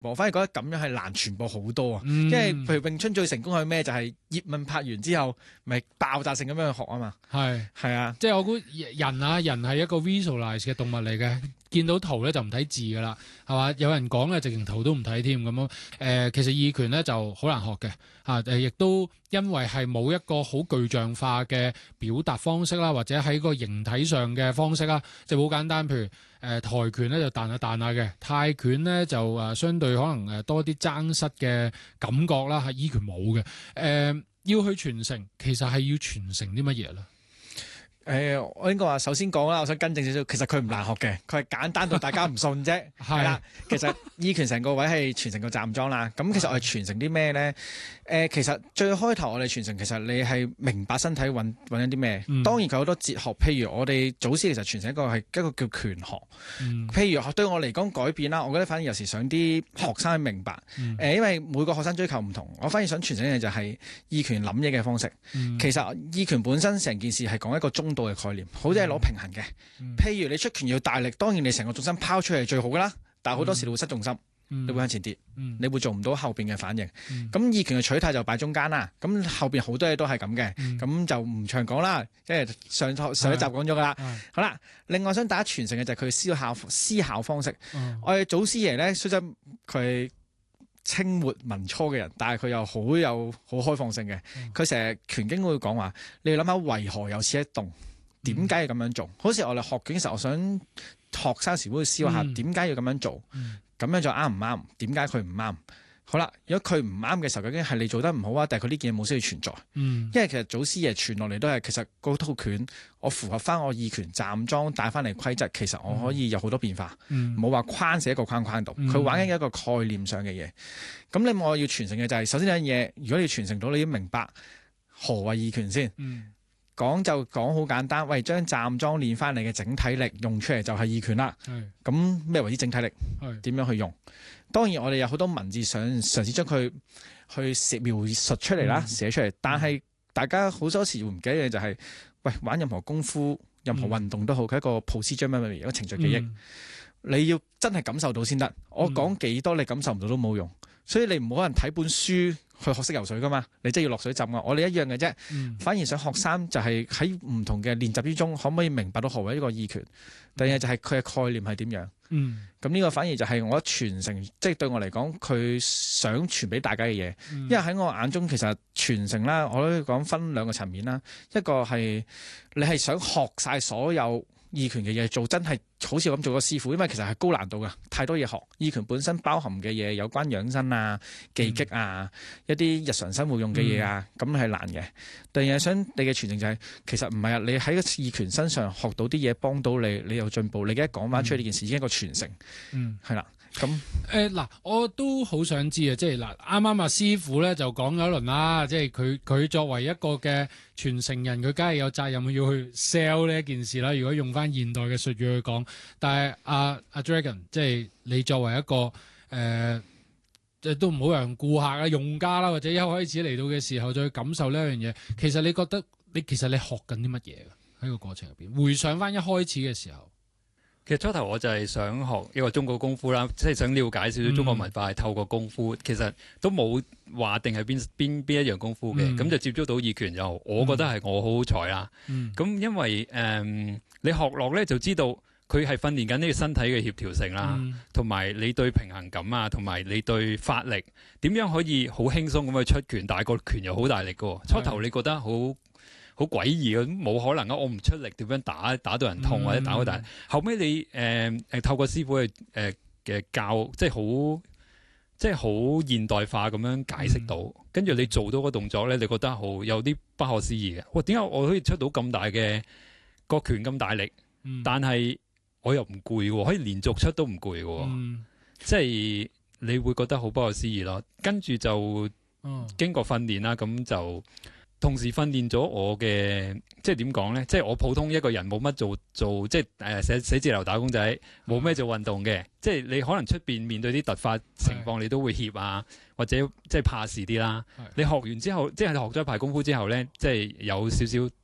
我反而覺得咁樣係難傳播好多啊。因為譬如詠春最成功係咩？就係葉問拍完之後，咪爆炸性咁樣去學啊嘛。係啊， 即係我估人係一個 visualize 嘅動物嚟嘅，見到圖咧就唔睇字噶啦，係嘛？有人講咧，直情圖都唔睇添咁樣。其實意拳咧就好難學嘅嚇，亦都因為係冇一個好具象化嘅表達方式啦，或者喺個形體上嘅方式啦，就好簡單。譬如跆拳咧就彈下嘅，泰拳咧就相對可能多啲爭失嘅感覺啦，係意拳冇嘅。要去傳承，其實係要傳承啲乜嘢咧？ 我應該話首先講啦，我想更正少少，其實佢唔難學嘅，佢係簡單到大家唔信啫。係啦，其實意拳成個位係傳承個站樁啦。咁其實我哋傳承啲咩咧？其實最開頭我哋傳承，其實你係明白身體揾緊啲咩。當然佢好多哲學，譬如我哋祖師其實傳承一個係一個叫拳學。譬如對我嚟講改變啦，我覺得反而有時想啲學生去明白。因為每個學生追求唔同，我反而想傳承嘅就係意拳諗嘢嘅方式。其實意拳本身成件事係講一個中度嘅概念，好似係攞平衡嘅。譬如你出拳要大力，當然你成個重心拋出嚟係最好噶啦，但係好多時你會失重心。你會向前跌，你會做唔到後邊嘅反應。咁意拳嘅取態就擺中間啦。咁後邊好多嘢都係咁嘅，咁就唔長講啦。即係上一集講咗噶啦。好啦，另外想大家傳承嘅就係佢思考方式。我哋祖師爺咧，雖則佢清末民初嘅人，但係佢又好開放性嘅。佢成日拳經會講話，你要諗下為何有此一動，點解要咁樣做？好似我哋學拳嘅時候，我想學生時會思考下點解要咁樣做。咁樣就啱唔啱？點解佢唔啱？好啦，如果佢唔啱嘅時候，究竟係你做得唔好啊，定係佢呢件嘢冇需要存在？因為其實祖師爺傳落嚟都係，其實嗰套拳我符合翻我意拳站樁帶翻嚟規則，其實我可以有好多變化，冇話框死一個框度。佢玩緊一個概念上嘅嘢。咁你我要傳承嘅就係，首先有樣嘢，如果你要傳承到，你要明白何謂意拳先。講就講好簡單，喂，將站樁練翻嚟嘅整體力用出嚟就係意拳啦。咁咩為之整體力？點樣去用？當然我哋有好多文字想嘗試將佢去描述出嚟啦，寫出嚟。但係大家好多時會唔記得嘅就係，喂，玩任何功夫、任何運動都好，佢一個 procedure memory，一個程序記憶。你要真係感受到先得。我講幾多你感受唔到都冇用。所以你唔可能睇本書去學識游水噶嘛，你真係要落水浸噶。我哋一樣嘅啫，反而想學生就係喺唔同嘅練習之中，可唔可以明白到何謂呢個意拳？第二就係佢嘅概念係點樣？咁呢個反而就係我傳承，即係對我嚟講，佢想傳俾大家嘅嘢。因為喺我眼中，其實傳承啦，我都講分兩個層面啦。一個係你係想學晒所有意拳嘅嘢，做真係好似咁做個師傅，因為其實係高難度噶，太多嘢學。意拳本身包含嘅嘢有關養生啊、技擊啊、一啲日常生活用嘅嘢啊，咁係難嘅。第二係想你嘅傳承就係，其實唔係啊，你喺個意拳身上學到啲嘢，幫到你，你有進步。你而家講翻出呢件事，已經係一個傳承，係啦。咁嗱，我都好想知啊，即係嗱，啱啱師傅咧就講咗一輪啦，即係佢作為一個嘅傳承人，佢梗係有責任要去 sell 呢一件事啦。如果用翻現代嘅術語去講，但係阿 Dragon， 即係你作為一個都唔好讓顧客啊、用家啦，或者一開始嚟到嘅時候再去感受呢一樣嘢，其實你覺得你學緊啲乜嘢喺個過程入邊？回想翻一開始嘅時候。 其實初頭我就係想學一個中國功夫啦，即係想了解少少中國文化，係透過功夫，其實都冇話定係邊一樣功夫嘅，咁就接觸到意拳就，我覺得係我好好彩啦。咁因為你學落咧就知道佢係訓練緊呢個身體嘅協調性啦，同埋你對平衡感啊，同埋你對發力點樣可以好輕鬆咁去出拳，但係個拳又好大力嘅。初頭你覺得好詭異嘅，冇可能啊！我唔出力點樣打到人痛或者打到大人？後尾你透過師傅嘅教，即係好現代化咁樣解釋到，跟住你做到個動作咧，你覺得有啲不可思議嘅。哇！點解我可以出到咁大嘅個拳咁大力？但係我又唔攰喎，可以連續出都唔攰喎。即係你會覺得好不可思議咯。跟住就經過訓練啦，咁就。同時訓練咗我嘅，即係點講咧？即係我普通一個人冇乜做，即係寫字樓打工仔，冇咩做運動嘅。即係你可能出邊面對啲突發情況，你都會怯啊，或者即係怕事啲啦。你學完之後，即係你學咗一排功夫之後咧，即係有少少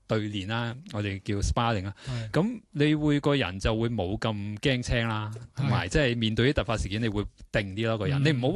對練啦，我哋叫 sparring 啦。 係咁你會個人就會冇咁驚青啦，同埋即係面對啲突發事件，你會定啲咯個人。你唔好